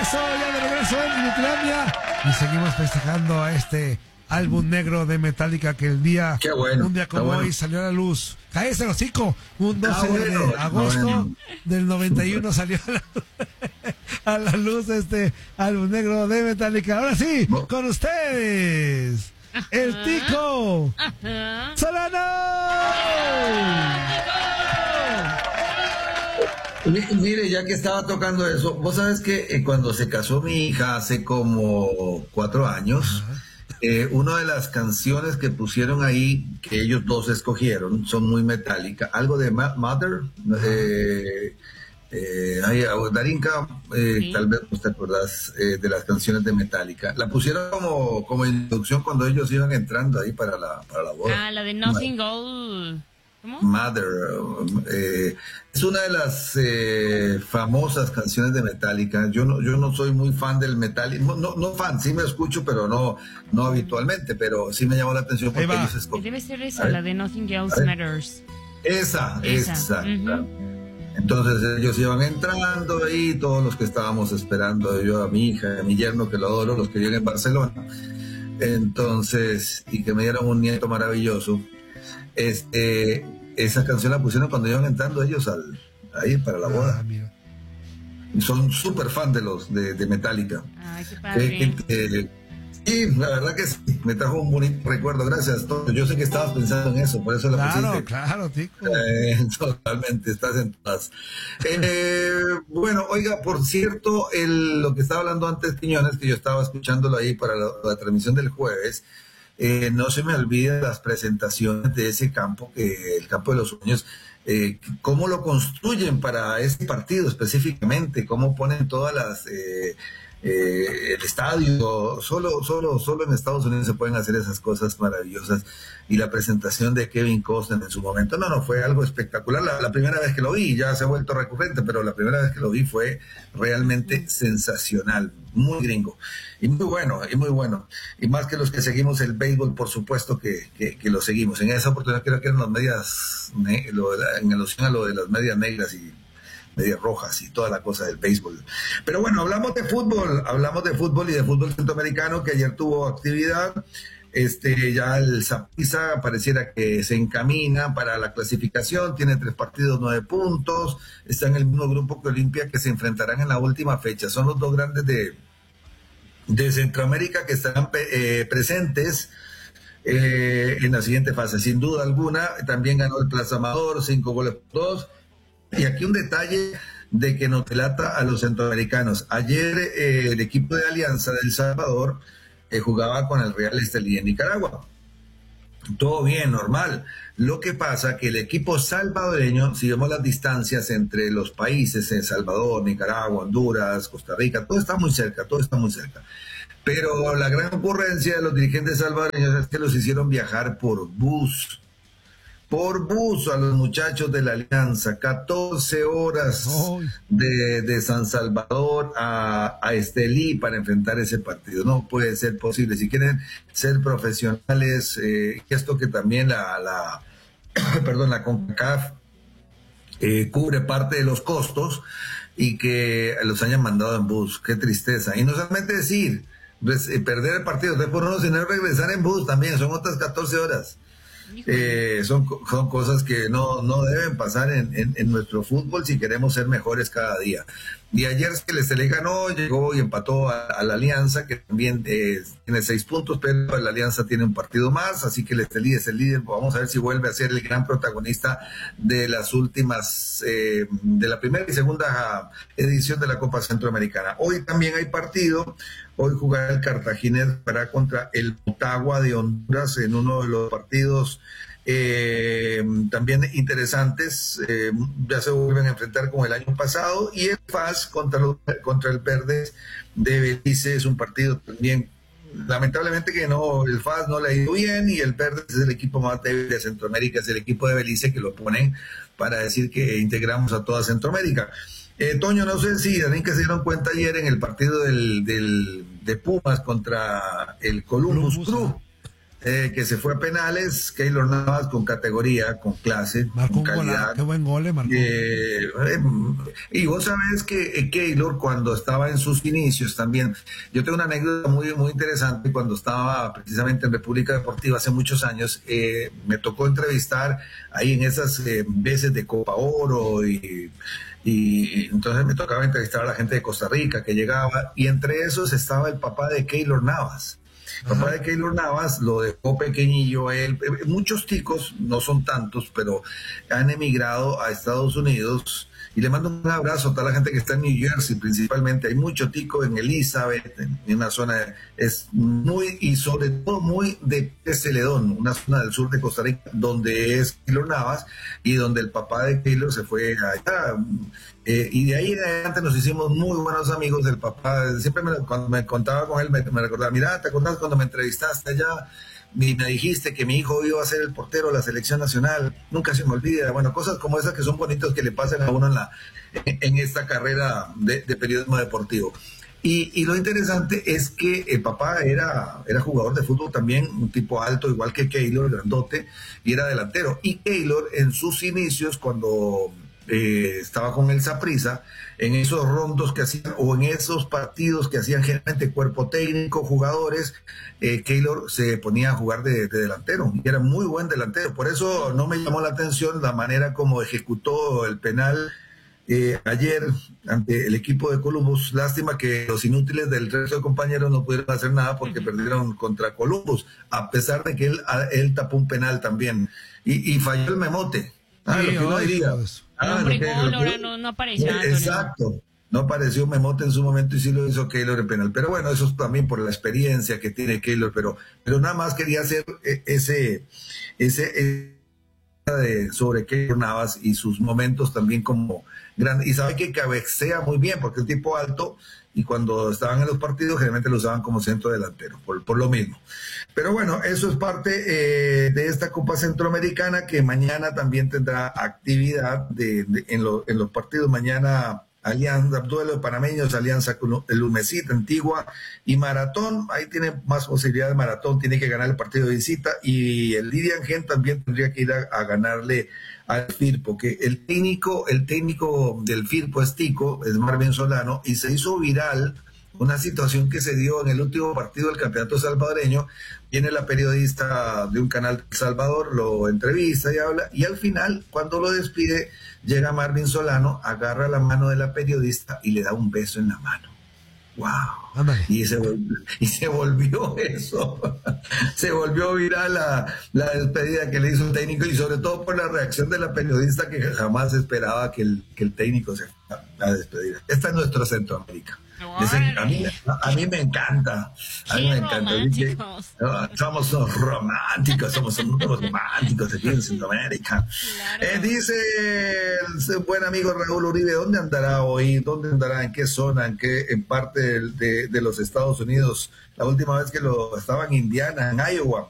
Eso, ya de regreso en Inutilandia. Y seguimos festejando a este álbum negro de Metallica que un día como hoy salió a la luz. Cállese el hocico. Un 12 de agosto del 91 salió a la luz este álbum negro de Metallica. Ahora sí, con ustedes, el Tico Solano. Mire, ya que estaba tocando eso, vos sabes que cuando se casó mi hija hace como 4 años, una de las canciones que pusieron ahí, que ellos dos escogieron, son muy Metallica, algo de Mother, Darinka, sí. Tal vez vos te acordás de las canciones de Metallica. La pusieron como introducción cuando ellos iban entrando ahí para la boda. Ah, la de Nothing Gold. ¿Cómo? Mother, es una de las famosas canciones de Metallica. Yo no soy muy fan del Metallica, no fan, sí me escucho, pero no habitualmente, pero sí me llamó la atención porque ellos escogen. Debe ser esa, la de Nothing Else Matters. Esa. Entonces ellos iban entrando ahí, todos los que estábamos esperando, yo a mi hija, a mi yerno que lo adoro, los que viven en Barcelona. Entonces, y que me dieron un nieto maravilloso. Esa canción la pusieron cuando iban entrando ellos ahí para la boda. Mira. Son súper fan de Metallica. Ay, qué padre. Sí, la verdad que sí, me trajo un bonito recuerdo, gracias. Yo sé que estabas pensando en eso, por eso la pusiste. Claro, Tico. Totalmente, estás en todas. Bueno, oiga, por cierto, lo que estaba hablando antes Quiñones, que yo estaba escuchándolo ahí para la transmisión del jueves, no se me olviden las presentaciones de ese campo, el campo de los sueños, cómo lo construyen para ese partido específicamente, cómo ponen todas las... el estadio, solo en Estados Unidos se pueden hacer esas cosas maravillosas, y la presentación de Kevin Costner en su momento, fue algo espectacular. La primera vez que lo vi, ya se ha vuelto recurrente, pero la primera vez que lo vi fue realmente sensacional, muy gringo, y muy bueno, y más que los que seguimos el béisbol, por supuesto que lo seguimos. En esa oportunidad creo que eran las medias, en alusión a lo de las medias negras y medias rojas y toda la cosa del béisbol. Pero bueno, hablamos de fútbol y de fútbol centroamericano, que ayer tuvo actividad. Ya el Saprissa pareciera que se encamina para la clasificación, tiene 3 partidos, 9 puntos, está en el mismo grupo que Olimpia, que se enfrentarán en la última fecha. Son los dos grandes de Centroamérica que estarán presentes en la siguiente fase, sin duda alguna. También ganó el Plaza Amador, 5-2. Y aquí un detalle de que nos delata a los centroamericanos. Ayer el equipo de Alianza de El Salvador jugaba con el Real Estelí en Nicaragua. Todo bien, normal. Lo que pasa que el equipo salvadoreño, si vemos las distancias entre los países, El Salvador, Nicaragua, Honduras, Costa Rica, todo está muy cerca. Pero la gran ocurrencia de los dirigentes salvadoreños es que los hicieron viajar por bus a los muchachos de la Alianza, 14 horas de San Salvador a Estelí para enfrentar ese partido. No puede ser posible. Si quieren ser profesionales, esto que también la CONCACAF cubre parte de los costos, y que los hayan mandado en bus. Qué tristeza. Y no solamente decir, perder el partido, después uno, sino regresar en bus también, son otras 14 horas. Son cosas que no deben pasar en nuestro fútbol si queremos ser mejores cada día. Y ayer que el Estelí ganó, llegó y empató a la Alianza, que también tiene 6 puntos, pero la Alianza tiene un partido más, así que el Estelí es el líder. Vamos a ver si vuelve a ser el gran protagonista de las últimas, de la primera y segunda edición de la Copa Centroamericana. Hoy también hay partido. Hoy jugará el Cartaginés contra el Motagua de Honduras en uno de los partidos también interesantes. Ya se vuelven a enfrentar como el año pasado, y el FAS contra el Verdes de Belice es un partido también, lamentablemente, que el FAS no le ha ido bien, y el Verdes es el equipo más débil de Centroamérica, es el equipo de Belice, que lo ponen para decir que integramos a toda Centroamérica. Toño, no sé si también que se dieron cuenta ayer en el partido de Pumas contra el Columbus Crew. que se fue a penales. Keylor Navas con categoría, con clase, marcó con calidad. Qué buen gol, marcó. Y vos sabés que Keylor, cuando estaba en sus inicios también, yo tengo una anécdota muy, muy interesante. Cuando estaba precisamente en República Deportiva hace muchos años, me tocó entrevistar ahí en esas veces de Copa Oro y entonces me tocaba entrevistar a la gente de Costa Rica que llegaba, y entre esos estaba el papá de Keylor Navas. El papá de Keylor Navas lo dejó pequeñillo él. Muchos ticos, no son tantos, pero han emigrado a Estados Unidos. Y le mando un abrazo a toda la gente que está en New Jersey, principalmente. Hay mucho tico en Elizabeth, en una zona, es muy, y sobre todo muy de Celedón, una zona del sur de Costa Rica, donde es Keylor Navas y donde el papá de Keylor se fue allá. Y de ahí en adelante nos hicimos muy buenos amigos del papá. Siempre cuando me contaba con él, me recordaba, mira, ¿te acordás cuando me entrevistaste allá? Y me dijiste que mi hijo iba a ser el portero de la selección nacional, nunca se me olvida. Bueno, cosas como esas que son bonitas que le pasan a uno en esta carrera de periodismo deportivo. Y lo interesante es que el papá era jugador de fútbol también, un tipo alto, igual que Keylor, grandote, y era delantero. Y Keylor, en sus inicios, cuando estaba con el Saprissa, en esos rondos que hacían o en esos partidos que hacían generalmente cuerpo técnico, jugadores, Keylor se ponía a jugar de delantero y era muy buen delantero. Por eso no me llamó la atención la manera como ejecutó el penal ayer ante el equipo de Columbus. Lástima que los inútiles del resto de compañeros no pudieron hacer nada porque perdieron contra Columbus, a pesar de que él tapó un penal también y falló el memote. Lo que uno diría. No apareció. Exacto. No apareció Memote en su momento y sí lo hizo Keylor en penal. Pero bueno, eso es también por la experiencia que tiene Keylor. Pero nada más quería hacer ese sobre Keylor Navas y sus momentos también como grande. Y sabe que cabecea muy bien porque es tipo alto y cuando estaban en los partidos generalmente lo usaban como centro delantero, por lo mismo. Pero bueno, eso es parte de esta Copa Centroamericana que mañana también tendrá actividad en los partidos. Mañana Alianza, duelo de panameños, Alianza con el Umecita, Antigua y Maratón. Ahí tiene más posibilidad de Maratón, tiene que ganar el partido de visita, y el Lidian Gen también tendría que ir a ganarle al Firpo, que el técnico del Firpo es tico, es Marvin Solano, y se hizo viral una situación que se dio en el último partido del campeonato salvadoreño. Viene la periodista de un canal de Salvador, lo entrevista y habla, y al final, cuando lo despide, llega Marvin Solano, agarra la mano de la periodista y le da un beso en la mano. ¡Wow! Y se volvió eso. Se volvió viral la despedida que le hizo el técnico, y sobre todo por la reacción de la periodista, que jamás esperaba que el técnico se fuera a despedir. Esta es nuestra Centroamérica. A mí me encanta. A mí me encanta. Somos unos románticos, somos unos románticos aquí en Centroamérica. Claro. Dice el buen amigo Raúl Uribe, ¿dónde andará hoy? ¿Dónde andará? ¿En qué zona? ¿En parte de los Estados Unidos? La última vez que lo estaba en Indiana, en Iowa.